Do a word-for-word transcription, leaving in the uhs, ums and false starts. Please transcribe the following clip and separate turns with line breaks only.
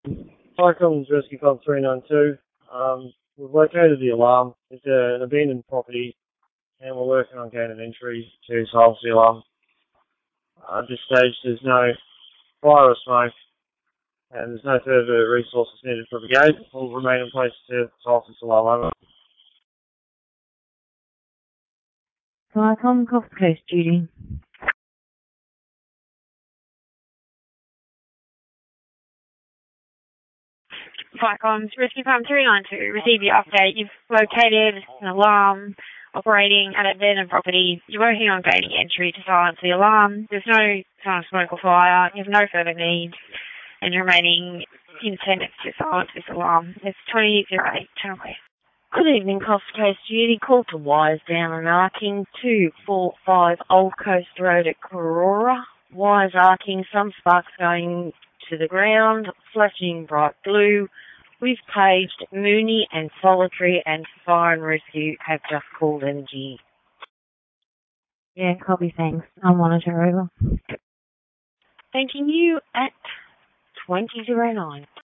Cyclones Rescue Club three nine two. Um, we've located the alarm. It's a, an abandoned property, and we're working on gaining entry to solve the alarm. Uh, at this stage, there's no fire or smoke, and there's no further resources needed for the brigade. We'll remain in place to solve this alarm. Over.
Cyclone Coast Coast duty.
Cyclones Rescue Farm three nine two, receive your update. You've located an alarm operating at an abandoned property. You're working on gaining entry to silence the alarm. There's no sign of smoke or fire. You have no further needs, and you're remaining intended to silence this alarm. It's twenty oh eight, Channel West.
Good evening, Coast Coast duty. Call to wires down and arcing two four five Old Coast Road at Karora. Wires arcing, some sparks going to the ground, flashing bright blue. We've paged Mooney and Solitary, and Fire and Rescue have just called energy.
Yeah, copy, thanks. I'll monitor over.
Thanking you at twenty oh nine.